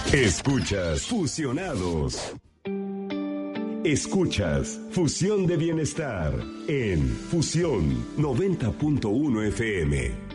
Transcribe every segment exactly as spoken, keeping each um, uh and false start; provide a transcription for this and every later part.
Escuchas Fusionados. Escuchas Fusión de Bienestar en Fusión noventa punto uno F M.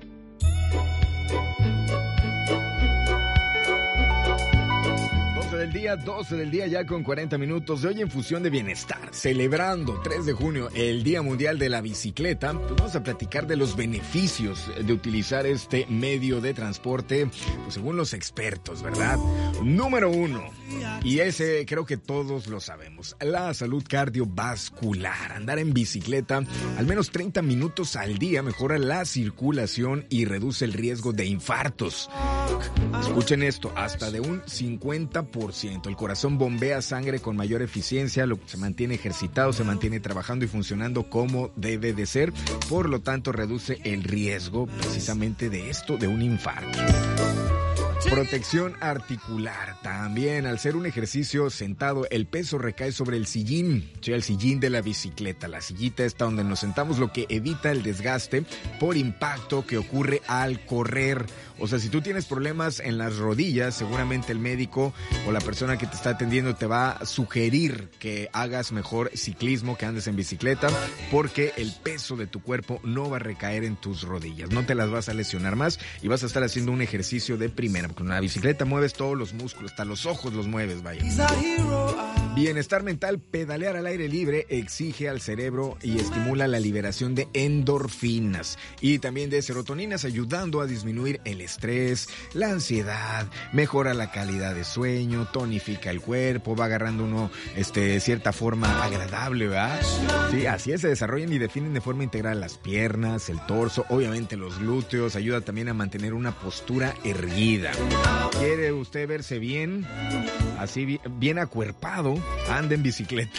Del día, doce del día ya con cuarenta minutos de hoy en Fusión de Bienestar, celebrando tres de junio, el Día Mundial de la Bicicleta. Pues vamos a platicar de los beneficios de utilizar este medio de transporte, pues según los expertos, ¿verdad? Número uno, y ese creo que todos lo sabemos, la salud cardiovascular. Andar en bicicleta al menos treinta minutos al día mejora la circulación y reduce el riesgo de infartos. Escuchen esto, hasta de un cincuenta por ciento. El corazón bombea sangre con mayor eficiencia, lo que se mantiene ejercitado, se mantiene trabajando y funcionando como debe de ser. Por lo tanto, reduce el riesgo precisamente de esto, de un infarto. Protección articular. También, al ser un ejercicio sentado, el peso recae sobre el sillín, o sea, el sillín de la bicicleta. La sillita está donde nos sentamos, lo que evita el desgaste por impacto que ocurre al correr. O sea, si tú tienes problemas en las rodillas, seguramente el médico o la persona que te está atendiendo te va a sugerir que hagas mejor ciclismo, que andes en bicicleta, porque el peso de tu cuerpo no va a recaer en tus rodillas. No te las vas a lesionar más y vas a estar haciendo un ejercicio de primera. Con una bicicleta mueves todos los músculos, hasta los ojos los mueves, vaya. Bienestar mental. Pedalear al aire libre exige al cerebro y estimula la liberación de endorfinas y también de serotoninas, ayudando a disminuir el estrés, la ansiedad, mejora la calidad de sueño, tonifica el cuerpo, va agarrando uno este, cierta forma agradable, ¿verdad? Sí, así es, se desarrollan y definen de forma integral las piernas, el torso, obviamente los glúteos, ayuda también a mantener una postura erguida. ¿Quiere usted verse bien? Así bien, bien acuerpado, anda en bicicleta.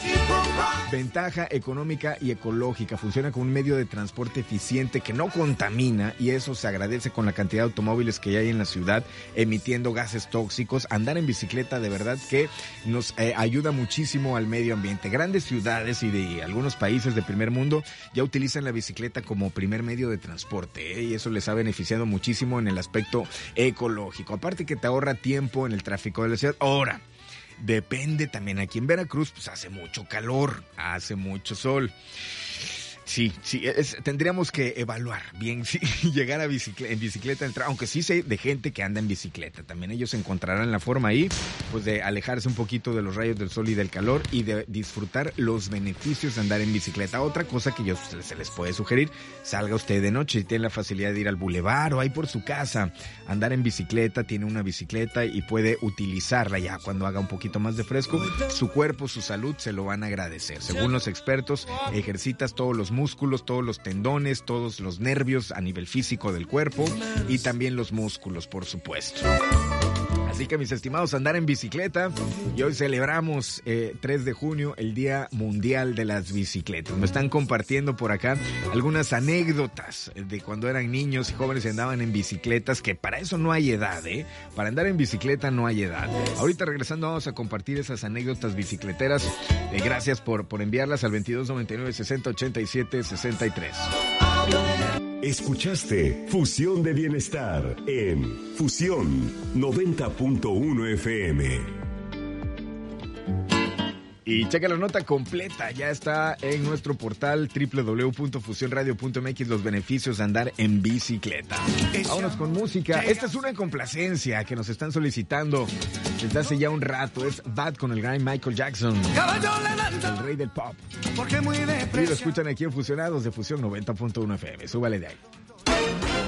Ventaja económica y ecológica. Funciona como un medio de transporte eficiente que no contamina y eso se agradece con la cantidad de automóviles que hay en la ciudad emitiendo gases tóxicos. Andar en bicicleta de verdad que nos eh, ayuda muchísimo al medio ambiente. Grandes ciudades y de algunos países de primer mundo ya utilizan la bicicleta como primer medio de transporte, ¿eh? Y eso les ha beneficiado muchísimo en el aspecto ecológico. Aparte que te ahorra tiempo en el tráfico de la ciudad. Ahora, depende también. Aquí en Veracruz pues hace mucho calor, hace mucho sol. Sí, sí, es, tendríamos que evaluar bien si llegar a bicicleta, en bicicleta, aunque sí sé de gente que anda en bicicleta. También ellos encontrarán la forma ahí, pues de alejarse un poquito de los rayos del sol y del calor y de disfrutar los beneficios de andar en bicicleta. Otra cosa que yo se les puede sugerir, salga usted de noche, si tiene la facilidad de ir al bulevar o ahí por su casa, andar en bicicleta, tiene una bicicleta y puede utilizarla ya cuando haga un poquito más de fresco. Su cuerpo, su salud se lo van a agradecer. Según los expertos, ejercitas todos los músculos, todos los tendones, todos los nervios a nivel físico del cuerpo y también los músculos, por supuesto. Así que, mis estimados, andar en bicicleta. Y hoy celebramos eh, tres de junio, el Día Mundial de las Bicicletas. Me están compartiendo por acá algunas anécdotas de cuando eran niños y jóvenes y andaban en bicicletas, que para eso no hay edad, ¿eh? Para andar en bicicleta no hay edad. Ahorita regresando vamos a compartir esas anécdotas bicicleteras. Eh, gracias por, por enviarlas al veintidós noventa y nueve sesenta ochenta y siete sesenta y tres. Escuchaste Fusión de Bienestar en Fusión noventa punto uno F M. Y checa la nota completa, ya está en nuestro portal doble u doble u doble u punto fusión radio punto m x, los beneficios de andar en bicicleta. Vámonos con música. Esta es una complacencia que nos están solicitando desde hace ya un rato. Es Bad con el gran Michael Jackson, el rey del pop. Y lo escuchan aquí en Fusionados de Fusión noventa punto uno F M. Súbale de ahí.